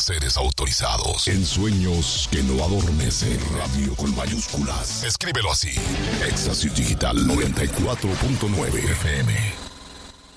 seres autorizados. En sueños que no adormecen. Radio con mayúsculas. Escríbelo así. Éxtasis Digital 94.9 FM.